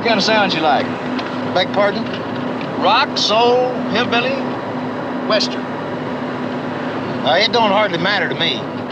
kind of sounds you like? Beg pardon? Rock, soul, hillbilly, western. It don't hardly matter to me.